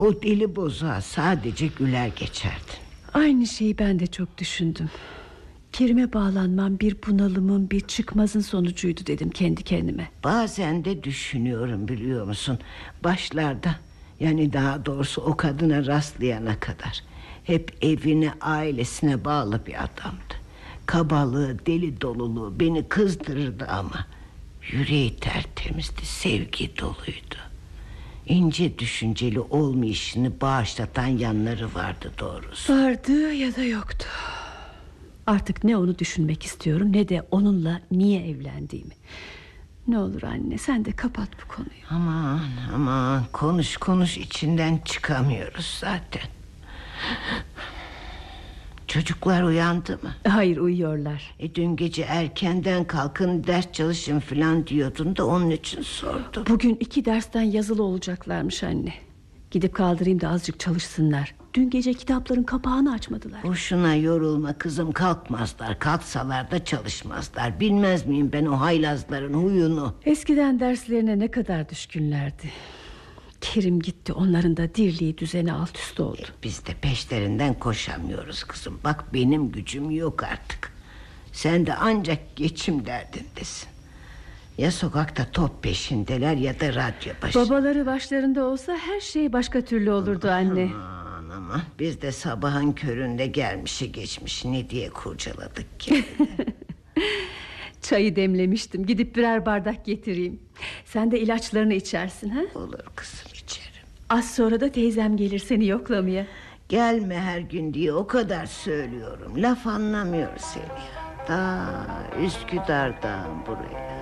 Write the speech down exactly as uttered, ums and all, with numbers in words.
O deli bozuğa sadece güler geçerdin. Aynı şeyi ben de çok düşündüm. Kerim'e bağlanmam bir bunalımın, bir çıkmazın sonucuydu dedim kendi kendime. Bazen de düşünüyorum, biliyor musun? Başlarda, yani daha doğrusu o kadına rastlayana kadar, hep evine, ailesine bağlı bir adamdı. Kabalığı, deli doluluğu beni kızdırırdı ama yüreği tertemizdi, sevgi doluydu. İnce düşünceli olmayışını bağışlatan yanları vardı doğrusu. Vardı ya da yoktu. Artık ne onu düşünmek istiyorum, ne de onunla niye evlendiğimi. Ne olur anne, sen de kapat bu konuyu. Aman aman, konuş konuş, içinden çıkamıyoruz zaten. Çocuklar uyandı mı? Hayır, uyuyorlar. E, dün gece erkenden kalkın, ders çalışın falan diyordun da onun için sordum. Bugün iki dersten yazılı olacaklarmış anne. Gidip kaldırayım da azıcık çalışsınlar. Dün gece kitapların kapağını açmadılar. Boşuna yorulma kızım, kalkmazlar. Kalksalar da çalışmazlar. Bilmez miyim ben o haylazların huyunu? Eskiden derslerine ne kadar düşkünlerdi. Kerim gitti, onların da dirliği düzeni alt üst oldu. E, biz de peşlerinden koşamıyoruz kızım. Bak benim gücüm yok artık. Sen de ancak geçim derdindesin. Ya sokakta top peşindeler ya da radyo başı. Babaları başlarında olsa her şey başka türlü olurdu anne. Aman aman, biz de sabahın köründe gelmişi geçmişi ne diye kurcaladık ki. Çayı demlemiştim, gidip birer bardak getireyim. Sen de ilaçlarını içersin ha? Olur kızım, içerim. Az sonra da teyzem gelir seni yoklamaya. Gelme her gün diye o kadar söylüyorum. Laf anlamıyor seni ya. Ta Üsküdar'dan buraya.